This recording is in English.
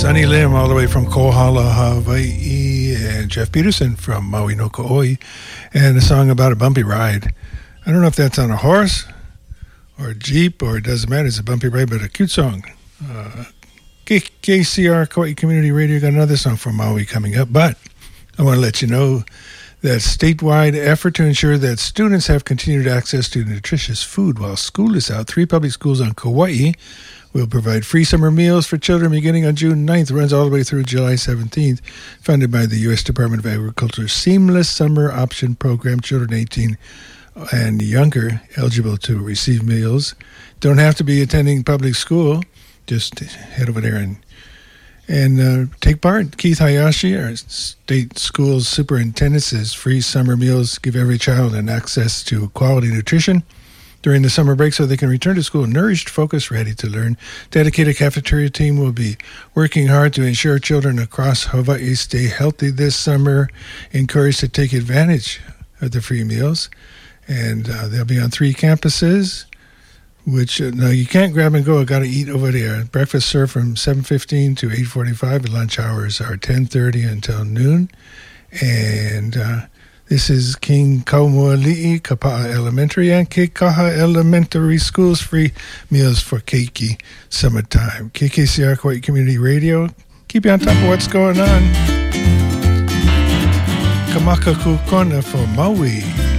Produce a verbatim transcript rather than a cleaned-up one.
Sunny Lim all the way from Kohala, Hawaii, and Jeff Peterson from Maui no Ko'oi, and a song about a bumpy ride. I don't know if that's on a horse or a Jeep or it doesn't matter. It's a bumpy ride, but a cute song. Uh, K C R Kauai Community Radio got another song from Maui coming up, but I want to let you know that statewide effort to ensure that students have continued access to nutritious food while school is out. Three public schools on Kauai will provide free summer meals for children beginning on June ninth, runs all the way through July seventeenth, funded by the U S Department of Agriculture's Seamless Summer Option Program. Children eighteen and younger eligible to receive meals don't have to be attending public school. Just head over there and and uh, take part. Keith Hayashi, our state schools superintendent, says free summer meals give every child an access to quality nutrition during the summer break so they can return to school nourished, focused, ready to learn. Dedicated cafeteria team will be working hard to ensure children across Hawaii stay healthy this summer, encouraged to take advantage of the free meals. And uh, they'll be on three campuses, which, uh, no, you can't grab and go. I got to eat over there. Breakfast served from seven fifteen to eight forty-five. Lunch hours are ten thirty until noon. And uh, this is King Kaumoali'i, Kapa'a Elementary, and Keikaha Elementary Schools. Free meals for Keiki summertime. K K C R Kauai Community Radio. Keep you on top of what's going on. Kamaka Kukona for Maui.